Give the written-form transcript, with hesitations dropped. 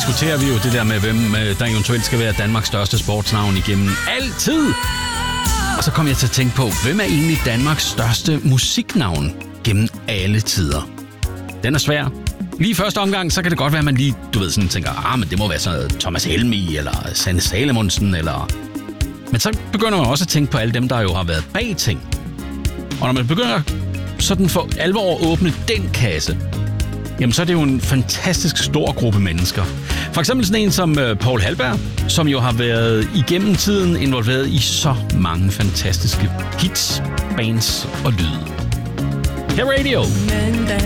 diskuterer vi jo det der med, hvem der eventuelt skal være Danmarks største sportsnavn igennem altid. Og så kom jeg til at tænke på, hvem er egentlig Danmarks største musiknavn gennem alle tider? Den er svær. Lige i første omgang, så kan det godt være, at man lige, sådan tænker, men det må være sådan Thomas Helmig, eller Sanne Salomonsen, eller... Men så begynder man også at tænke på alle dem, der jo har været bag ting. Og når man begynder sådan for alvor at åbne den kasse, jamen så er det jo en fantastisk stor gruppe mennesker. For eksempel sådan en som Paul Halberg, som jo har været igennem tiden involveret i så mange fantastiske hits, bands og lyde. Her Radio. Men da